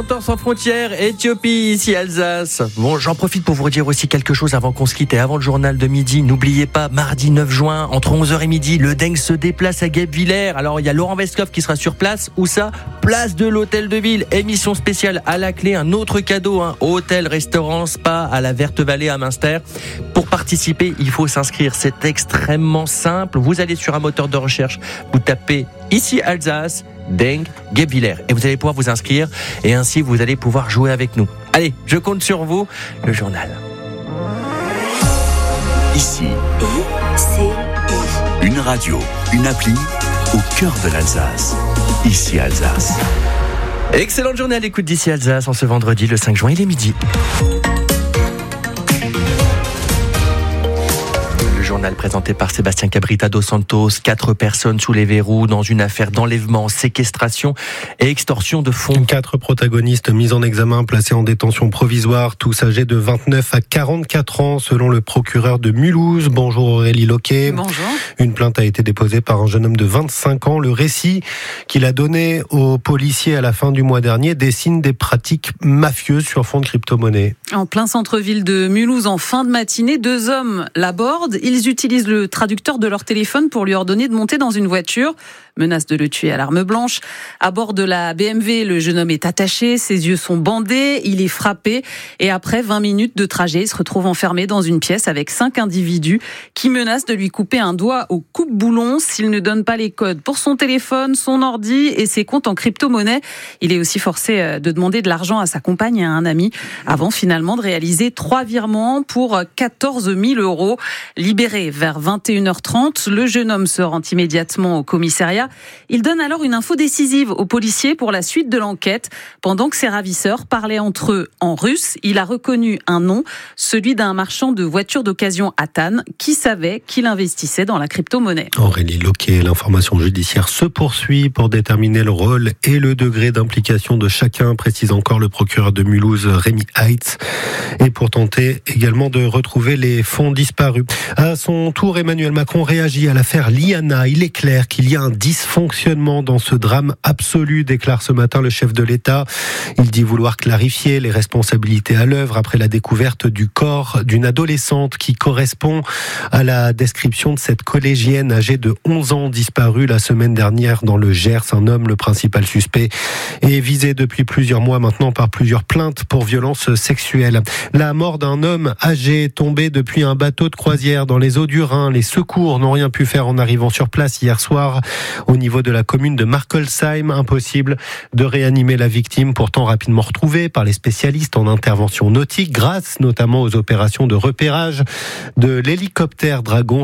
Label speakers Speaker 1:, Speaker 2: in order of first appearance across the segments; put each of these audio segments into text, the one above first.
Speaker 1: Chanteurs sans frontières, Éthiopie, ici Alsace. Bon, j'en profite pour vous redire aussi quelque chose avant qu'on se quitte et avant le journal de midi. N'oubliez pas, mardi 9 juin, entre 11h et midi, le Dengue se déplace à Guebwiller. Alors, il y a Laurent Westkopf qui sera sur place. Où ça ? Place de l'Hôtel de Ville. Émission spéciale à la clé. Un autre cadeau, hôtel, restaurant, spa à la Verte Vallée à Münster. Pour participer, il faut s'inscrire. C'est extrêmement simple. Vous allez sur un moteur de recherche. Vous tapez ici Alsace, Dengue, Guebwiller. Et vous allez pouvoir vous inscrire. Et ainsi, vous allez pouvoir jouer avec nous. Allez, je compte sur vous. Le journal.
Speaker 2: Ici, une radio, une appli au cœur de l'Alsace. Ici Alsace.
Speaker 1: Excellente journée à l'écoute d'ici Alsace en ce vendredi le 5 juin, il est midi. Journal présenté par Sébastien Cabrita dos Santos. 4 personnes sous les verrous dans une affaire d'enlèvement, séquestration et extorsion de fonds.
Speaker 3: 4 protagonistes mis en examen, placés en détention provisoire, tous âgés de 29 à 44 ans, selon le procureur de Mulhouse. Bonjour Aurélie Loquet.
Speaker 4: Bonjour. Une
Speaker 3: plainte a été déposée par un jeune homme de 25 ans. Le récit qu'il a donné aux policiers à la fin du mois dernier dessine des pratiques mafieuses sur fond de crypto-monnaie.
Speaker 4: En plein centre-ville de Mulhouse, en fin de matinée, 2 hommes l'abordent. Ils utilisent le traducteur de leur téléphone pour lui ordonner de monter dans une voiture. Menace de le tuer à l'arme blanche. À bord de la BMW, le jeune homme est attaché, ses yeux sont bandés, il est frappé. Et après 20 minutes de trajet, il se retrouve enfermé dans une pièce avec 5 individus qui menacent de lui couper un doigt au coupe-boulon s'il ne donne pas les codes pour son téléphone, son ordi et ses comptes en crypto-monnaie. Il est aussi forcé de demander de l'argent à sa compagne et à un ami avant finalement de réaliser 3 virements pour 14 000 €. Libéré vers 21h30, le jeune homme se rend immédiatement au commissariat. Il donne alors une info décisive aux policiers pour la suite de l'enquête. Pendant que ses ravisseurs parlaient entre eux en russe, il a reconnu un nom, celui d'un marchand de voitures d'occasion à Tannes, qui savait qu'il investissait dans la crypto-monnaie.
Speaker 3: Aurélie Loquet, l'information judiciaire se poursuit pour déterminer le rôle et le degré d'implication de chacun, précise encore le procureur de Mulhouse, Rémi Heitz, et pour tenter également de retrouver les fonds disparus. À son tour, Emmanuel Macron réagit à l'affaire Liana. Il est clair qu'il y a un dysfonctionnement dans ce drame absolu, déclare ce matin le chef de l'État. Il dit vouloir clarifier les responsabilités à l'œuvre après la découverte du corps d'une adolescente qui correspond à la description de cette collégienne âgée de 11 ans disparue la semaine dernière dans le Gers. Un homme, le principal suspect, est visé depuis plusieurs mois maintenant par plusieurs plaintes pour violences sexuelles. La mort d'un homme âgé tombé depuis un bateau de croisière dans les eaux du Rhin. Les secours n'ont rien pu faire en arrivant sur place hier soir au niveau de la commune de Markolsheim. Impossible de réanimer la victime, pourtant rapidement retrouvée par les spécialistes en intervention nautique, grâce notamment aux opérations de repérage de l'hélicoptère Dragon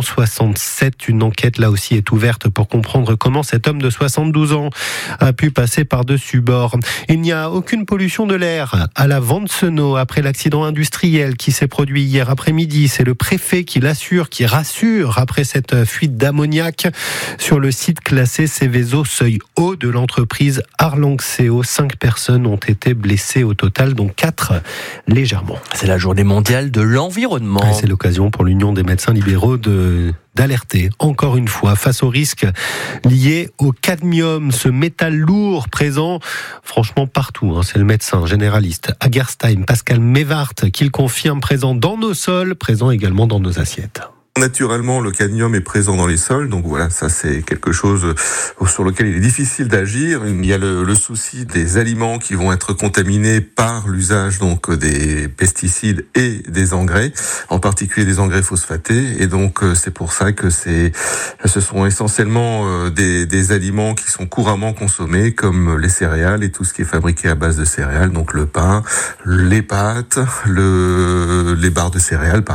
Speaker 3: 67. Une enquête là aussi est ouverte pour comprendre comment cet homme de 72 ans a pu passer par-dessus bord. Il n'y a aucune pollution de l'air à la Vansenau après l'accident industriel qui s'est produit hier après-midi. C'est le préfet qui l'assure, qui rassure après cette fuite d'ammoniac sur le site classé Seveso seuil haut de l'entreprise Arlanxeo. 5 personnes ont été blessées au total, dont 4 légèrement.
Speaker 1: C'est la journée mondiale de l'environnement.
Speaker 3: Et c'est l'occasion pour l'Union des médecins libéraux d'alerter encore une fois face aux risques liés au cadmium, ce métal lourd présent franchement partout. C'est le médecin généraliste Agerstheim, Pascal Mevart, qui le confirme, présent dans nos sols, présent également dans nos assiettes.
Speaker 5: Naturellement, le cadmium est présent dans les sols, donc voilà, ça c'est quelque chose sur lequel il est difficile d'agir. Il y a le souci des aliments qui vont être contaminés par l'usage donc des pesticides et des engrais, en particulier des engrais phosphatés, et donc c'est pour ça que ce sont essentiellement des aliments qui sont couramment consommés, comme les céréales et tout ce qui est fabriqué à base de céréales, donc le pain, les pâtes, les barres de céréales par